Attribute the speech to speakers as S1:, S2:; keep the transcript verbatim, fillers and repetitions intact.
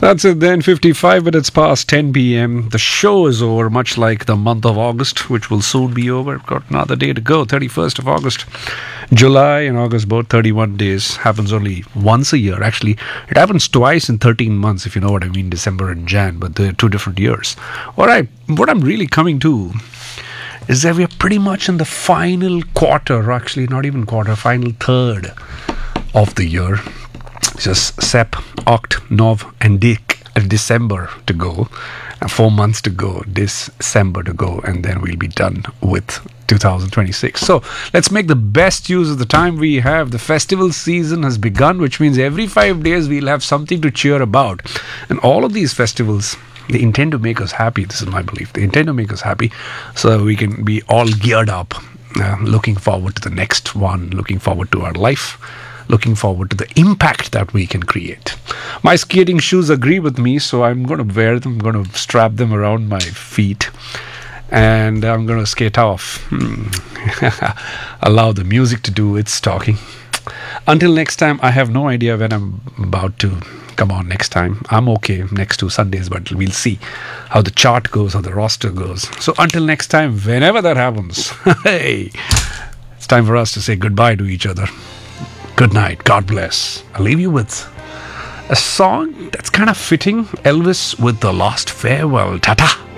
S1: That's it then, fifty-five minutes past ten p.m. The show is over, much like the month of August, which will soon be over. We've got another day to go, thirty-first of August. July and August, both thirty-one days. Happens only once a year. Actually, it happens twice in thirteen months, if you know what I mean, December and Jan, but they're two different years. All right, what I'm really coming to is that we're pretty much in the final quarter, actually not even quarter, final third of the year. Just Sep, Oct, Nov and Dec- December to go, and four months to go, December to go, and then we'll be done with two thousand twenty-six. So let's make the best use of the time we have. The festival season has begun, which means every five days we'll have something to cheer about. And all of these festivals, they intend to make us happy. This is my belief. They intend to make us happy so we can be all geared up, uh, looking forward to the next one, looking forward to our life, looking forward to the impact that we can create. My skating shoes agree with me, so I'm going to wear them. I'm going to strap them around my feet, and I'm going to skate off. Hmm. Allow the music to do its talking. Until next time, I have no idea when I'm about to come on next time. I'm okay next two Sundays, but we'll see how the chart goes, how the roster goes. So until next time, whenever that happens, hey, it's time for us to say goodbye to each other. Good night. God bless. I'll leave you with a song that's kind of fitting. Elvis with The Last Farewell. Ta-ta.